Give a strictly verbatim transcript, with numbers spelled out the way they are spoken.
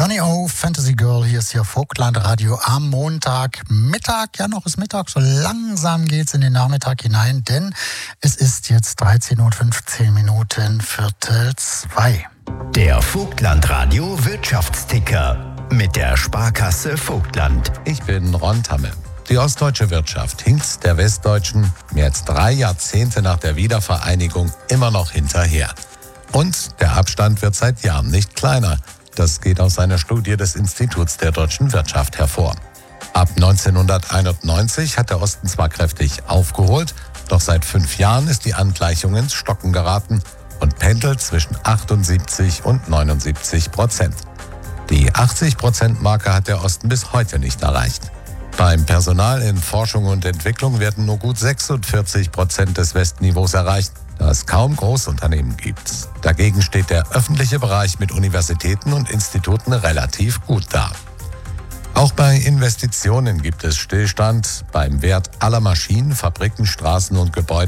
Honey O, Fantasy Girl, hier ist hier Vogtland Radio am Montagmittag. Ja, noch ist Mittag, so langsam geht's in den Nachmittag hinein, denn es ist jetzt dreizehn Uhr fünfzehn Minuten, Viertel zwei. Der Vogtland Radio Wirtschaftsticker mit der Sparkasse Vogtland. Ich bin Ron Tamme. Die ostdeutsche Wirtschaft hinkt der westdeutschen mehr als drei Jahrzehnte nach der Wiedervereinigung immer noch hinterher. Und der Abstand wird seit Jahren nicht kleiner. Das geht aus einer Studie des Instituts der deutschen Wirtschaft hervor. Ab neunzehnhunderteinundneunzig hat der Osten zwar kräftig aufgeholt, doch seit fünf Jahren ist die Angleichung ins Stocken geraten und pendelt zwischen achtundsiebzig und neunundsiebzig Prozent. Die achtzig Prozent Marke hat der Osten bis heute nicht erreicht. Beim Personal in Forschung und Entwicklung werden nur gut sechsundvierzig Prozent des Westniveaus erreicht, da es kaum Großunternehmen gibt. Dagegen steht der öffentliche Bereich mit Universitäten und Instituten relativ gut da. Auch bei Investitionen gibt es Stillstand. Beim Wert aller Maschinen, Fabriken, Straßen und Gebäude